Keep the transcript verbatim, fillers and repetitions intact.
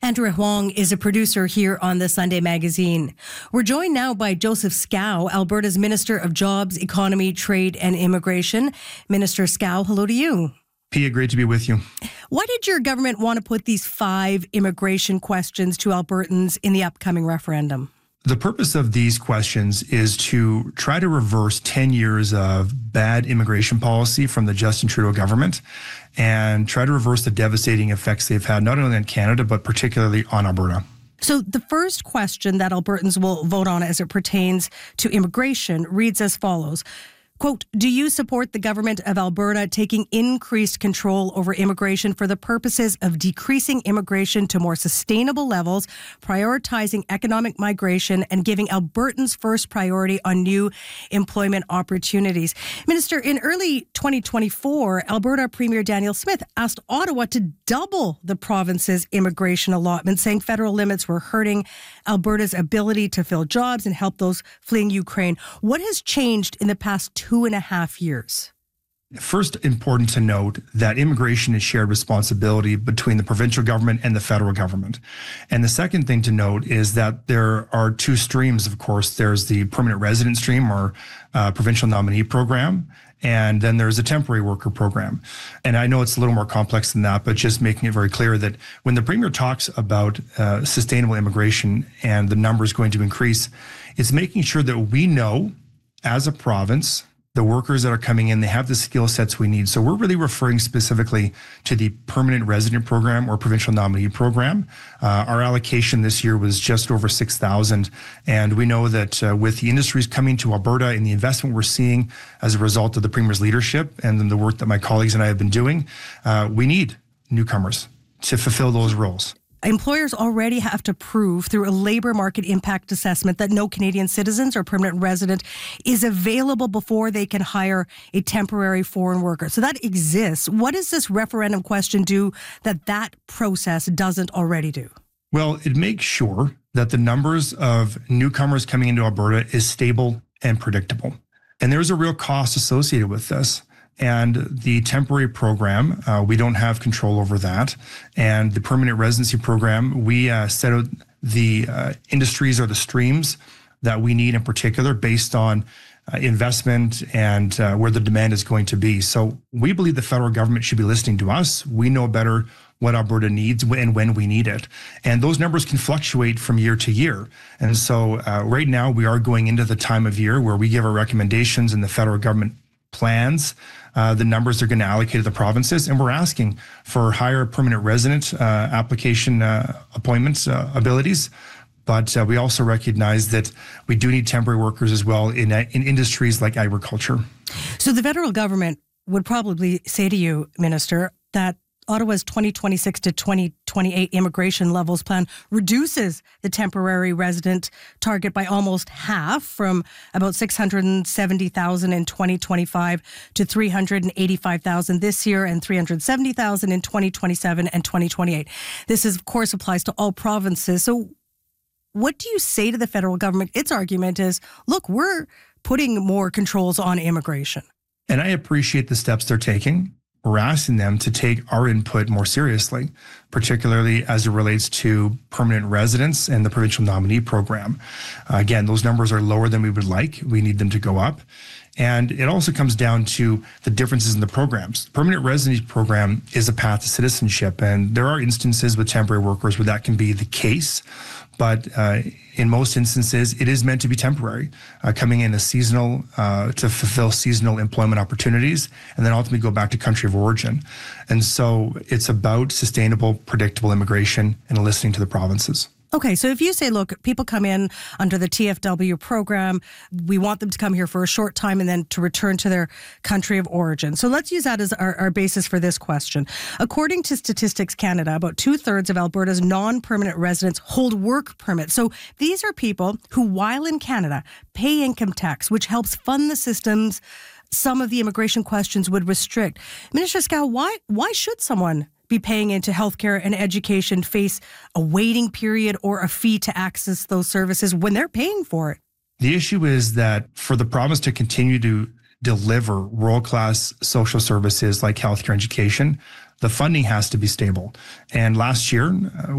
Andrea Huang is a producer here on the Sunday Magazine. We're joined now by Joseph Scow, Alberta's Minister of Jobs, Economy, Trade and Immigration. Minister Scow, hello to you. Pia, great to be with you. Why did your government want to put these five immigration questions to Albertans in the upcoming referendum? The purpose of these questions is to try to reverse ten years of bad immigration policy from the Justin Trudeau government and try to reverse the devastating effects they've had not only on Canada, but particularly on Alberta. So the first question that Albertans will vote on as it pertains to immigration reads as follows. Quote, do you support the government of Alberta taking increased control over immigration for the purposes of decreasing immigration to more sustainable levels, prioritizing economic migration, and giving Albertans first priority on new employment opportunities? Minister, in early twenty twenty-four, Alberta Premier Danielle Smith asked Ottawa to double the province's immigration allotment, saying federal limits were hurting Alberta's ability to fill jobs and help those fleeing Ukraine. What has changed in the past two two and a half years? First, important to note that immigration is shared responsibility between the provincial government and the federal government. And the second thing to note is that there are two streams, of course. There's the permanent resident stream or uh, provincial nominee program, and then there's a temporary worker program. And I know it's a little more complex than that, but just making it very clear that when the Premier talks about uh, sustainable immigration and the numbers going to increase, it's making sure that we know as a province, the workers that are coming in, they have the skill sets we need. So we're really referring specifically to the permanent resident program or provincial nominee program. Uh, our allocation this year was just over six thousand. And we know that uh, with the industries coming to Alberta and the investment we're seeing as a result of the Premier's leadership and then the work that my colleagues and I have been doing, uh, we need newcomers to fulfill those roles. Employers already have to prove through a labour market impact assessment that no Canadian citizens or permanent resident is available before they can hire a temporary foreign worker. So that exists. What does this referendum question do that that process doesn't already do? Well, it makes sure that the numbers of newcomers coming into Alberta is stable and predictable. And there's a real cost associated with this. And the temporary program, uh, we don't have control over that. And the permanent residency program, we uh, set out the uh, industries or the streams that we need in particular based on uh, investment and uh, where the demand is going to be. So we believe the federal government should be listening to us. We know better what Alberta needs and when we need it. And those numbers can fluctuate from year to year. And so uh, right now we are going into the time of year where we give our recommendations and the federal government plans, uh, the numbers they're going to allocate to the provinces, and we're asking for higher permanent resident uh, application uh, appointments uh, abilities. But uh, we also recognize that we do need temporary workers as well in uh, in industries like agriculture. So the federal government would probably say to you, Minister, that Ottawa's twenty twenty-six to twenty twenty-eight immigration levels plan reduces the temporary resident target by almost half, from about six hundred seventy thousand in twenty twenty-five to three hundred eighty-five thousand this year and three hundred seventy thousand in twenty twenty-seven and twenty twenty-eight. This, is, of course, applies to all provinces. So what do you say to the federal government? Its argument is, look, we're putting more controls on immigration. And I appreciate the steps they're taking. We're asking them to take our input more seriously, particularly as it relates to permanent residents and the provincial nominee program. Uh, again, those numbers are lower than we would like. We need them to go up. And it also comes down to the differences in the programs. The permanent residency program is a path to citizenship, and there are instances with temporary workers where that can be the case. But uh, in most instances, it is meant to be temporary, uh, coming in as seasonal uh, to fulfill seasonal employment opportunities, and then ultimately go back to country of origin. And so it's about sustainable, predictable immigration and listening to the provinces. Okay, so if you say, look, people come in under the T F W program, we want them to come here for a short time and then to return to their country of origin. So let's use that as our, our basis for this question. According to Statistics Canada, about two-thirds of Alberta's non-permanent residents hold work permits. So these are people who, while in Canada, pay income tax, which helps fund the systems some of the immigration questions would restrict. Minister Scow, why why should someone be paying into healthcare and education face a waiting period or a fee to access those services when they're paying for it? The issue is that for the province to continue to deliver world-class social services like healthcare and education, the funding has to be stable. And last year, uh,